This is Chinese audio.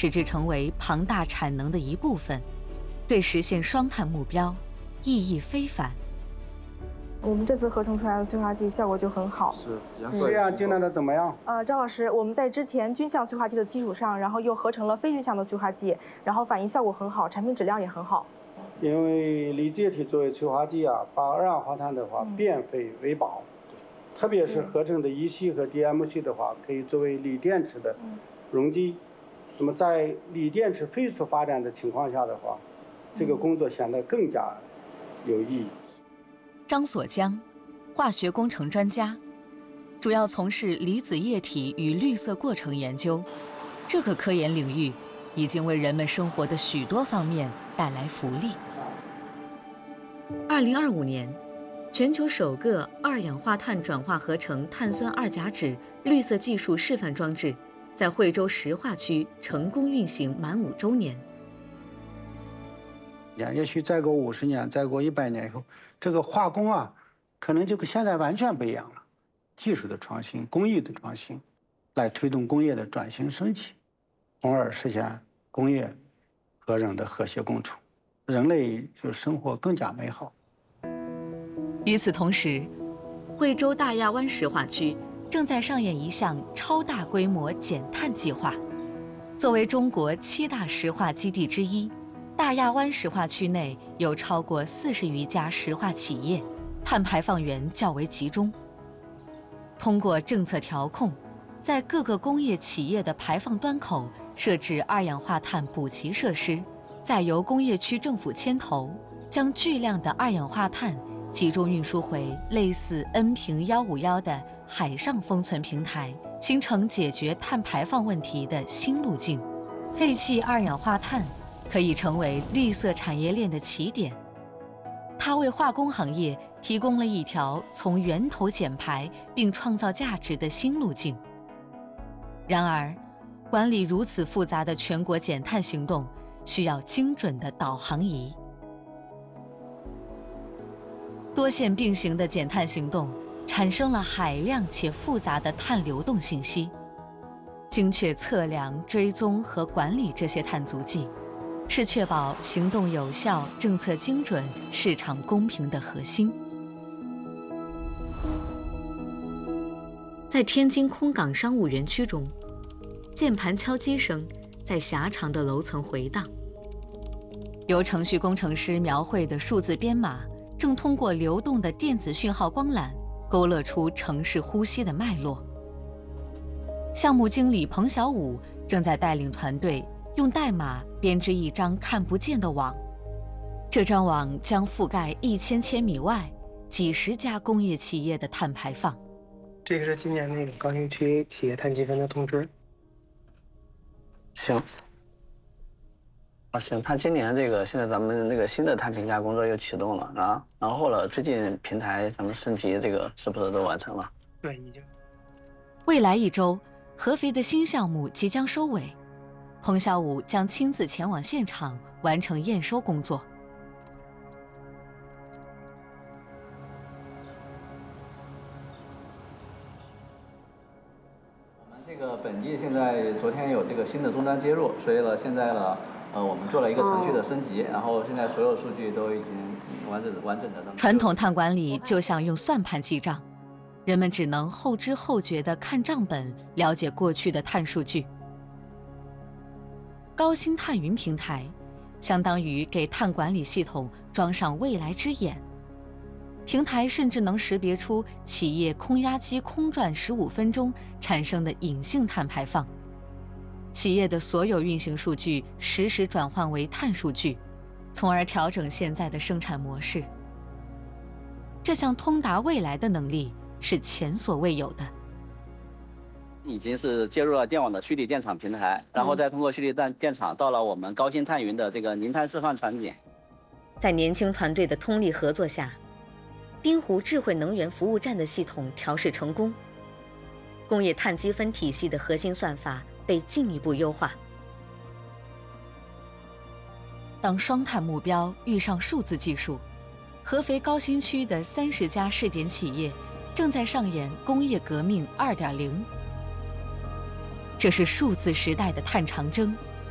使之成为庞大产能的一部分，对实现双碳目标意义非凡。 我们这次合成出来的催化剂效果就很好。 这样进来的怎么样？ 张老师，我们在之前均项催化剂的基础上，然后又合成了非均项的催化剂，然后反应效果很好，产品质量也很好。 因为离子液体作为催化剂啊，把二氧化碳的话变废为宝，特别是合成的乙烯和 DMC 的话，可以作为锂电池的容积。那么在锂电池飞速发展的情况下的话，这个工作显得更加有意义。 张锁江，化学工程专家，主要从事离子液体与绿色过程研究。这个科研领域已经为人们生活的许多方面带来福利。2025年，全球首个二氧化碳转化合成碳酸二甲酯绿色技术示范装置在惠州石化区成功运行满5周年。 也许再过50年，再过100年以后，这个化工啊，可能就跟现在完全不一样了。技术的创新、工艺的创新，来推动工业的转型升级，从而实现工业和人的和谐共处，人类就生活更加美好。 与此同时，惠州大亚湾石化区正在上演一项超大规模减碳计划。作为中国7大石化基地之一，大亚湾石化区内有超过40余家石化企业，碳排放源较为集中。通过政策调控，在各个工业企业的排放端口设置二氧化碳补给设施，再由工业区政府牵头，将巨量的二氧化碳集中运输回类似恩平151的海上封存平台，形成解决碳排放问题的新路径。废弃二氧化碳可以成为绿色产业链的起点，它为化工行业提供了一条从源头减排并创造价值的新路径。然而，管理如此复杂的全国减碳行动，需要精准的导航仪。多线并行的减碳行动产生了海量且复杂的碳流动信息，精确测量、追踪和管理这些碳足迹，是确保行动有效、政策精准、市场公平的核心。在天津空港商务园区中，键盘敲击声在狭长的楼层回荡，由程序工程师描绘的数字编码正通过流动的电子讯号光缆勾勒出城市呼吸的脉络。项目经理彭小武正在带领团队用代码编织一张看不见的网，这张网将覆盖1000千米外几十家工业企业的碳排放。 这个是今年那个高新区企业碳积分的通知。 行。行，他今年这个现在咱们那个新的碳评价工作又启动了啊，然后了最近平台咱们升级这个是不是都完成了？ 对，已经。 未来1周，合肥的新项目即将收尾，彭小武将亲自前往现场完成验收工作。 我们这个本地现在昨天有这个新的终端接入，所以呢，现在呢。我们做了一个程序的升级，然后现在所有数据都已经完整的。 传统碳管理就像用算盘记账，人们只能后知后觉地看账本，了解过去的碳数据。高新碳云平台，相当于给碳管理系统装上未来之眼。平台甚至能识别出企业空压机空转15分钟产生的隐性碳排放。企业的所有运行数据实时转换为碳数据，从而调整现在的生产模式。这项通达未来的能力是前所未有的。 已经是接入了电网的虚拟电厂平台，然后再通过虚拟电厂到了我们高新碳云的这个零碳示范场景。 在年轻团队的通力合作下，滨湖智慧能源服务站的系统调试成功，工业碳积分体系的核心算法被进一步优化。当双碳目标遇上数字技术，合肥高新区的30家试点企业正在上演工业革命2.0。这是数字时代的碳长征，